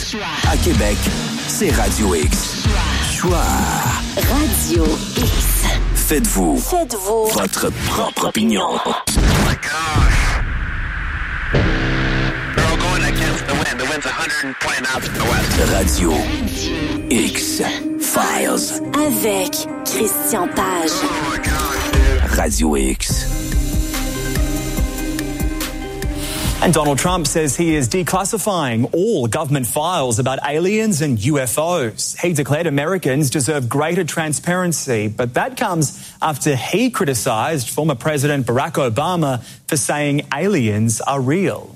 À Québec, c'est Radio X. Choix. Radio X. Faites-vous votre propre opinion. Oh my gosh. They're all going against the wind. The wind's 120 knots to the west. Radio X Files. Avec Christian Page. Oh my gosh, dude. Radio X. And Donald Trump says he is declassifying all government files about aliens and UFOs. He declared Americans deserve greater transparency, but that comes after he criticized former President Barack Obama for saying aliens are real.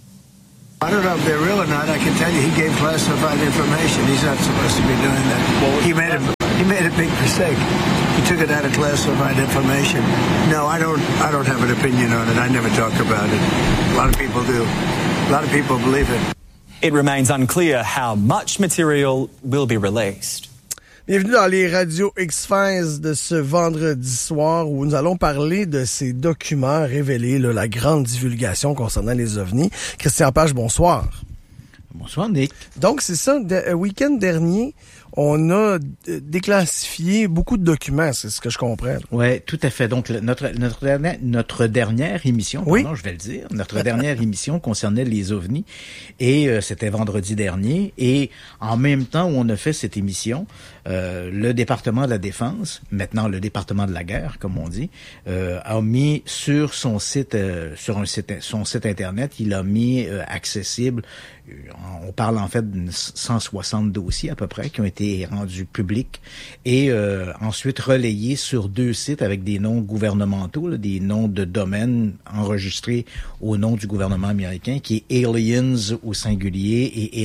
I don't know if they're real or not. I can tell you he gave classified information. He's not supposed to be doing that. Well, he made a big mistake. He took it out of classified information. No, I don't have an opinion on it. I never talk about it. A lot of people do. A lot of people believe it. It remains unclear how much material will be released. Bienvenue dans les radios X-Files de ce vendredi soir où nous allons parler de ces documents révélés, là, la grande divulgation concernant les ovnis. Christian Page, bonsoir. Bonsoir, Nick. Donc, c'est ça, week-end dernier, on a déclassifié beaucoup de documents, c'est ce que je comprends. Oui, tout à fait. Donc, notre dernière émission, oui? Pardon, je vais le dire, notre dernière émission concernait les ovnis, et c'était vendredi dernier, et en même temps où on a fait cette émission, le département de la Défense, maintenant le département de la guerre, comme on dit, a mis sur son site, son site Internet, il a mis accessible, on parle en fait de 160 dossiers à peu près qui ont été rendus publics et ensuite relayés sur 2 sites avec des noms gouvernementaux, là, des noms de domaines enregistrés au nom du gouvernement américain, qui est Aliens au singulier et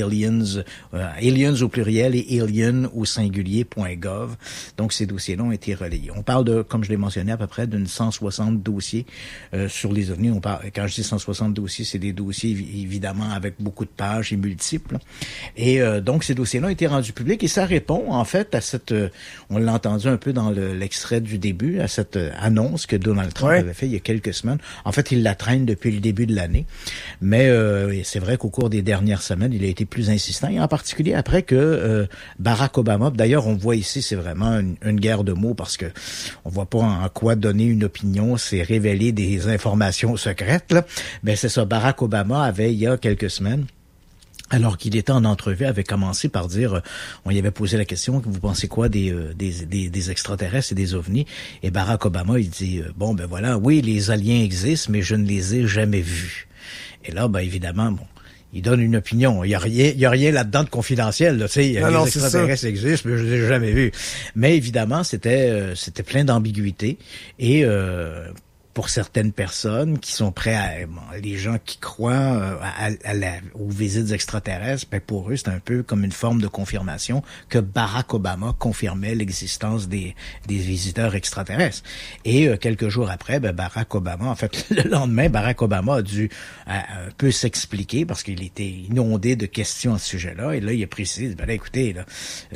Aliens au pluriel et Alien au singulier.gov. Donc ces dossiers-là ont été relayés. On parle de, comme je l'ai mentionné, à peu près d'une 160 dossiers sur les ovnis. On parle, quand je dis 160 dossiers, c'est des dossiers évidemment avec beaucoup de pages et multiples. Et donc ces dossiers-là ont été rendus publics et ça répond en fait à cette, on l'a entendu un peu dans l'extrait du début, à cette annonce que Donald Trump avait fait il y a quelques semaines. En fait, il la traîne depuis le début de l'année, mais c'est vrai qu'au cours des dernières semaines, il a été plus insistant, et en particulier après que Barack Obama, d'ailleurs on voit ici, c'est vraiment une guerre de mots parce que on voit pas en quoi donner une opinion, c'est révéler des informations secrètes, là. Mais c'est ça, Barack Obama avait, il y a quelques semaines, alors qu'il était en entrevue, avait commencé par dire, on y avait posé la question, vous pensez quoi des extraterrestres et des ovnis? Et Barack Obama, il dit, bon, ben voilà, oui, les aliens existent, mais je ne les ai jamais vus. Et là, ben évidemment, bon, il donne une opinion. Il y a rien là-dedans de confidentiel, là, tu sais. Les extraterrestres existent, mais je les ai jamais vus. Mais évidemment, c'était plein d'ambiguïté et, pour certaines personnes qui sont prêts les gens qui croient aux visites extraterrestres, ben pour eux, c'est un peu comme une forme de confirmation que Barack Obama confirmait l'existence des visiteurs extraterrestres. Et quelques jours après, ben Barack Obama, en fait, le lendemain, Barack Obama a dû un peu s'expliquer parce qu'il était inondé de questions à ce sujet-là. Et là, il a précisé, ben là, écoutez, là,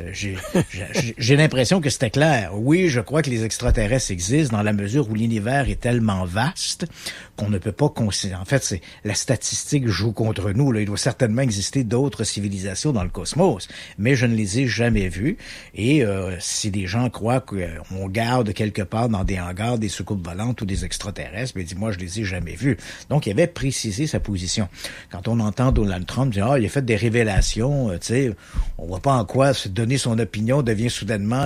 j'ai l'impression que c'était clair. Oui, je crois que les extraterrestres existent dans la mesure où l'univers est tellement vaste qu'on ne peut pas considérer. En fait, c'est la statistique joue contre nous. Là, il doit certainement exister d'autres civilisations dans le cosmos, mais je ne les ai jamais vues. Et si des gens croient qu'on garde quelque part dans des hangars des soucoupes volantes ou des extraterrestres, ben dis-moi, je les ai jamais vus. Donc, il avait précisé sa position. Quand on entend Donald Trump dire, il a fait des révélations, tu sais, on voit pas en quoi se donner son opinion devient soudainement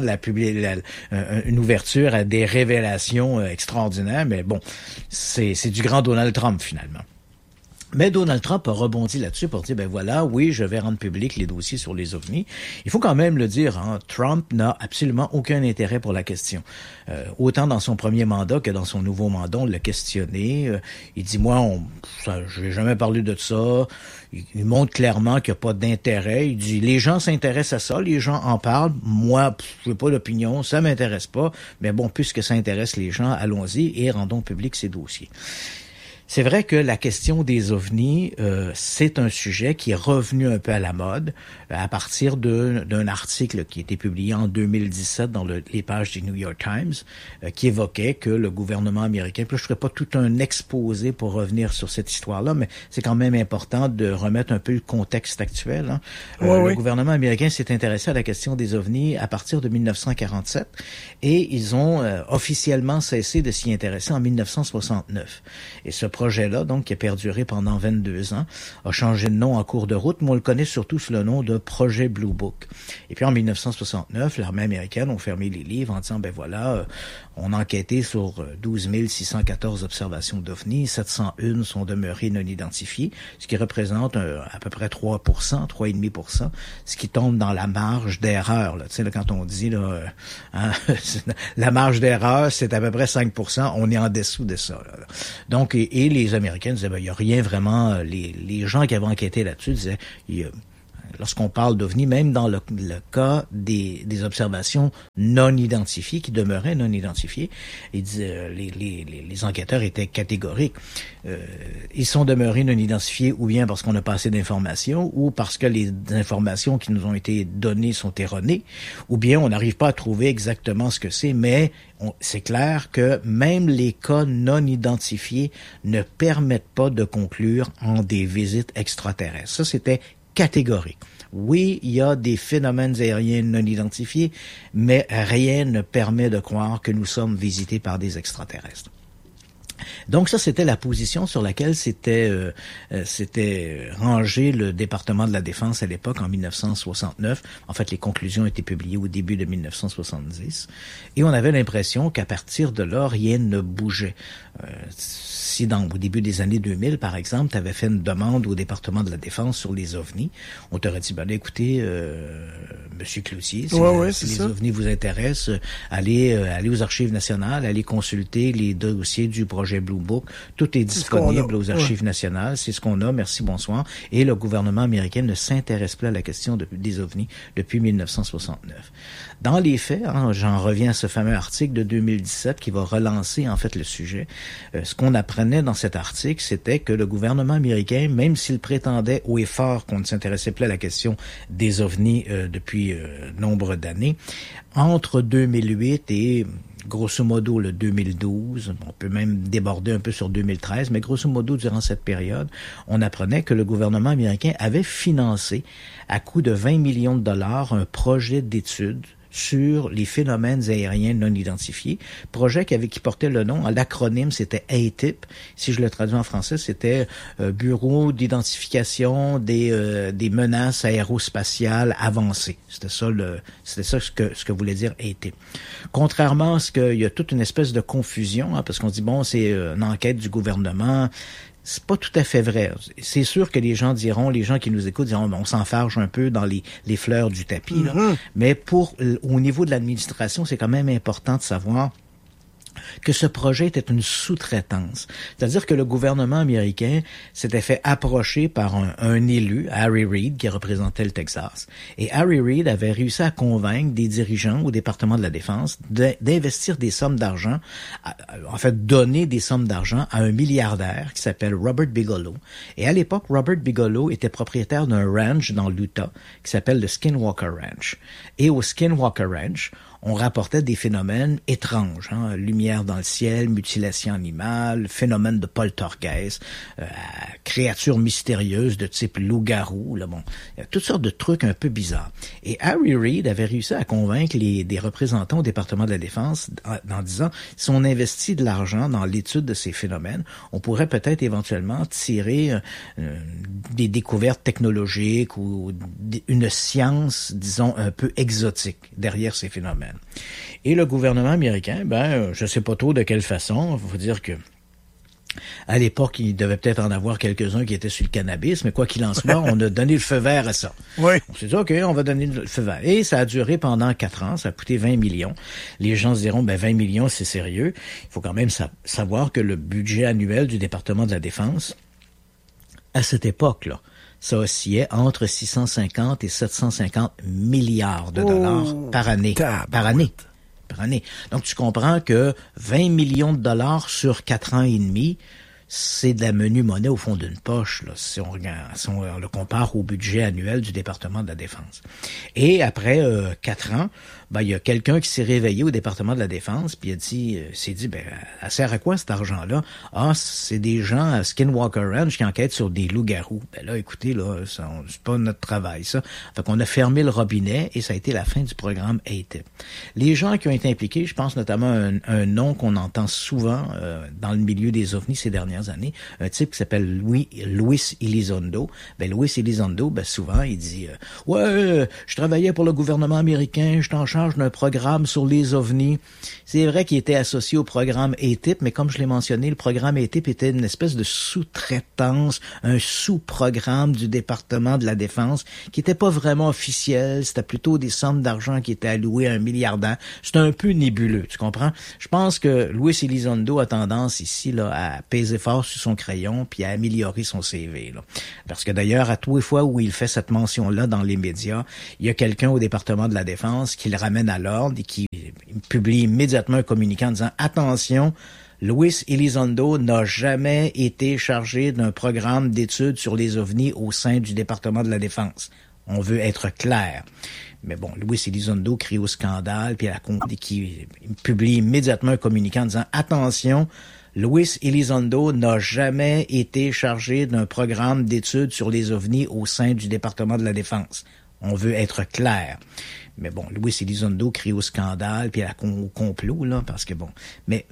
une ouverture à des révélations extraordinaires, mais bon, c'est du grand Donald Trump, finalement. Mais Donald Trump a rebondi là-dessus pour dire, ben voilà, oui, je vais rendre public les dossiers sur les ovnis. Il faut quand même le dire, hein, Trump n'a absolument aucun intérêt pour la question. Autant dans son premier mandat que dans son nouveau mandat, on l'a questionné. Il dit, moi, je n'ai jamais parlé de ça. Il montre clairement qu'il n'y a pas d'intérêt. Il dit, les gens s'intéressent à ça, les gens en parlent. Moi, je n'ai pas d'opinion, ça m'intéresse pas. Mais bon, puisque ça intéresse les gens, allons-y et rendons public ces dossiers. C'est vrai que la question des ovnis, c'est un sujet qui est revenu un peu à la mode à partir d'un article qui a été publié en 2017 dans les pages du New York Times, qui évoquait que le gouvernement américain, puis je ne ferai pas tout un exposé pour revenir sur cette histoire-là, mais c'est quand même important de remettre un peu le contexte actuel. Hein. Le gouvernement américain s'est intéressé à la question des ovnis à partir de 1947 et ils ont officiellement cessé de s'y intéresser en 1969. Et ce projet-là, donc, qui a perduré pendant 22 ans, a changé de nom en cours de route, mais on le connaît surtout sous le nom de Projet Blue Book. Et puis en 1969, l'armée américaine a fermé les livres en disant, ben voilà, on a enquêté sur 12 614 observations d'OVNI, 701 sont demeurées non identifiées, ce qui représente à peu près 3%, 3,5%, ce qui tombe dans la marge d'erreur. Tu sais, là, quand on dit là, la marge d'erreur, c'est à peu près 5%, on est en dessous de ça. Là. Donc, et les Américains disaient, ben, il n'y a rien vraiment, les gens qui avaient enquêté là-dessus disaient, lorsqu'on parle d'OVNI, même dans le cas des observations non identifiées, qui demeuraient non identifiées, les enquêteurs étaient catégoriques. Ils sont demeurés non identifiés ou bien parce qu'on n'a pas assez d'informations, ou parce que les informations qui nous ont été données sont erronées, ou bien on n'arrive pas à trouver exactement ce que c'est, mais c'est clair que même les cas non identifiés ne permettent pas de conclure en des visites extraterrestres. Ça, c'était catégorique. Oui, il y a des phénomènes aériens non identifiés, mais rien ne permet de croire que nous sommes visités par des extraterrestres. Donc ça, c'était la position sur laquelle s'était rangé le département de la Défense à l'époque, en 1969. En fait, les conclusions ont été publiées au début de 1970. Et on avait l'impression qu'à partir de là, rien ne bougeait. Si au début des années 2000, par exemple, tu avais fait une demande au département de la Défense sur les ovnis, on t'aurait dit, ben écoutez, Monsieur Cloutier, si les ovnis vous intéressent, allez aux Archives nationales, allez consulter les dossiers du projet Blue Book. Tout est disponible aux Archives nationales. C'est ce qu'on a. Merci, bonsoir. Et le gouvernement américain ne s'intéresse plus à la question des ovnis depuis 1969. Dans les faits, j'en reviens à ce fameux article de 2017 qui va relancer en fait le sujet. Ce qu'on apprenait dans cet article, c'était que le gouvernement américain, même s'il prétendait haut et fort qu'on ne s'intéressait plus à la question des ovnis depuis nombre d'années, entre 2008 et grosso modo le 2012, on peut même déborder un peu sur 2013, mais grosso modo durant cette période, on apprenait que le gouvernement américain avait financé à coût de 20 millions de dollars un projet d'étude sur les phénomènes aériens non identifiés, projet qui portait le nom, l'acronyme c'était ATIP, si je le traduis en français, c'était Bureau d'identification des menaces aérospatiales avancées. C'était ça ce que voulait dire ATIP. Contrairement à ce qu'il y a toute une espèce de confusion, parce qu'on dit bon, c'est une enquête du gouvernement. C'est pas tout à fait vrai. C'est sûr que les gens qui nous écoutent diront, on s'enfarge un peu dans les fleurs du tapis, là. Mais au niveau de l'administration, c'est quand même important de savoir que ce projet était une sous-traitance. C'est-à-dire que le gouvernement américain s'était fait approcher par un élu, Harry Reid, qui représentait le Texas. Et Harry Reid avait réussi à convaincre des dirigeants au département de la Défense d'investir des sommes d'argent, en fait, donner des sommes d'argent à un milliardaire qui s'appelle Robert Bigelow. Et à l'époque, Robert Bigelow était propriétaire d'un ranch dans l'Utah qui s'appelle le Skinwalker Ranch. Et au Skinwalker Ranch, on rapportait des phénomènes étranges, lumière dans le ciel, mutilation animale, phénomène de poltergeist, créatures mystérieuses de type loup-garou, là, bon, il y a toutes sortes de trucs un peu bizarres. Et Harry Reid avait réussi à convaincre des représentants au département de la Défense en disant, si on investit de l'argent dans l'étude de ces phénomènes, on pourrait peut-être éventuellement tirer des découvertes technologiques ou une science, disons, un peu exotique derrière ces phénomènes. Et le gouvernement américain, je sais pas trop de quelle façon, il faut dire que à l'époque, il devait peut-être en avoir quelques-uns qui étaient sur le cannabis, mais quoi qu'il en soit, on a donné le feu vert à ça. Oui. On s'est dit, OK, on va donner le feu vert. Et ça a duré pendant 4 ans, ça a coûté 20 millions. Les gens se diront, 20 millions, c'est sérieux. Il faut quand même savoir que le budget annuel du département de la Défense, à cette époque-là, ça oscillait entre 650 et 750 milliards de dollars par année. Par année. Donc, tu comprends que 20 millions de dollars sur 4 ans et demi, c'est de la menue monnaie au fond d'une poche, là, si on le compare au budget annuel du département de la Défense. Et après 4 ans, il y a quelqu'un qui s'est réveillé au département de la Défense, puis s'est dit, elle sert à quoi cet argent-là? Ah, c'est des gens à Skinwalker Ranch qui enquêtent sur des loups-garous. Là, écoutez, là, c'est pas notre travail, ça. Fait qu'on a fermé le robinet et ça a été la fin du programme ATIP. Les gens qui ont été impliqués, je pense notamment un nom qu'on entend souvent dans le milieu des ovnis ces dernières années, un type qui s'appelle Luis Elizondo. Luis Elizondo, souvent, il dit je travaillais pour le gouvernement américain, je t'en charge d'un programme sur les ovnis. C'est vrai qu'il était associé au programme ATIP, mais comme je l'ai mentionné, le programme ATIP était une espèce de sous-traitance, un sous-programme du département de la Défense qui était pas vraiment officiel, c'était plutôt des sommes d'argent qui étaient allouées à un milliardaire. C'était un peu nébuleux, tu comprends? Je pense que Luis Elizondo a tendance ici là à peser fort sur son crayon puis à améliorer son CV. Là. Parce que d'ailleurs, à tous les fois où il fait cette mention-là dans les médias, il y a quelqu'un au département de la Défense qui le ramène à l'ordre et qui publie immédiatement un communiqué en disant « Attention, Luis Elizondo n'a jamais été chargé d'un programme d'études sur les ovnis au sein du département de la Défense. On veut être clair. » Mais bon, Luis Elizondo crie au scandale, puis qui publie immédiatement un communiqué en disant « Attention, Luis Elizondo n'a jamais été chargé d'un programme d'études sur les ovnis au sein du département de la Défense. On veut être clair. » Mais bon, Luis Elizondo crie au scandale, puis au complot, là, parce que bon. Mais